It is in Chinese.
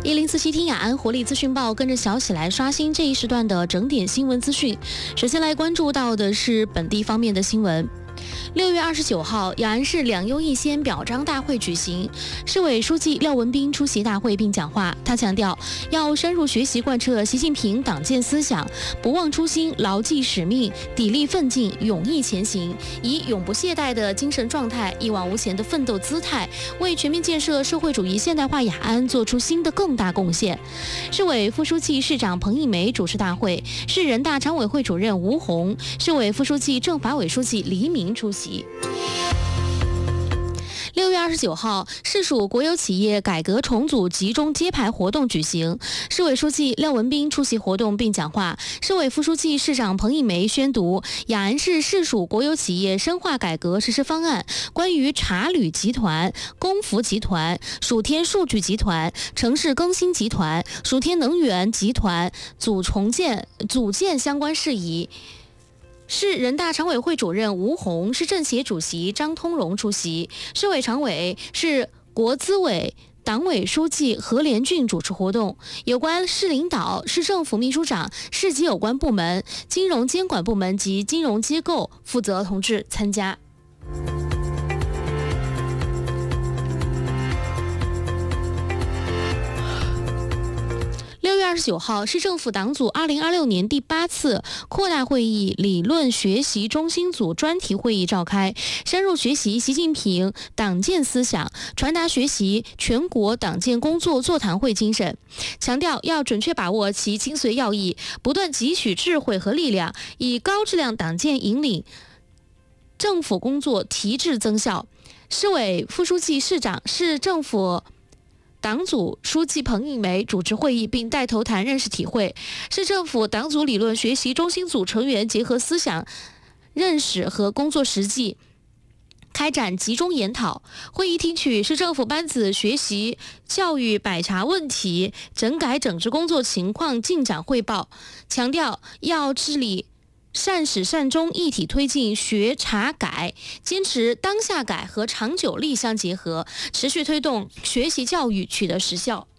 1047听雅安活力资讯报，跟着小喜来刷新这一时段的整点新闻资讯。首先来关注到的是本地方面的新闻。6月29号，雅安市两优一先表彰大会举行，市委书记廖文斌出席大会并讲话。他强调，要深入学习贯彻习近平党建思想，不忘初心，牢记使命，砥砺奋进，勇毅前行，以永不懈怠的精神状态、一往无前的奋斗姿态，为全面建设社会主义现代化雅安做出新的更大贡献。市委副书记、市长彭义梅主持大会，市人大常委会主任吴红、市委副书记、政法委书记黎明出席。6月29号，市属国有企业改革重组集中揭牌活动举行，市委书记廖文斌出席活动并讲话。市委副书记、市长彭义梅宣读雅安市市属国有企业深化改革实施方案关于茶旅集团、光伏集团、蜀天数据集团、城市更新集团、蜀天能源集团组建相关事宜。市人大常委会主任吴红、市政协主席张通荣出席，市委常委、市国资委党委书记何连俊主持活动，有关市领导、市政府秘书长、市级有关部门、金融监管部门及金融机构负责同志参加。6月29号，市政府党组2026年第8次扩大会议理论学习中心组专题会议召开，深入学习习近平党建思想，传达学习全国党建工作座谈会精神，强调要准确把握其精髓要义，不断汲取智慧和力量，以高质量党建引领政府工作提质增效。市委副书记、市长、市政府党组书记彭义梅主持会议并带头谈认识体会，市政府党组理论学习中心组成员结合思想认识和工作实际，开展集中研讨。会议听取市政府班子学习教育百查问题整改整治工作情况进展汇报，强调要治理善始善终一体推进学查改，坚持当下改和长久立相结合，持续推动学习教育取得实效。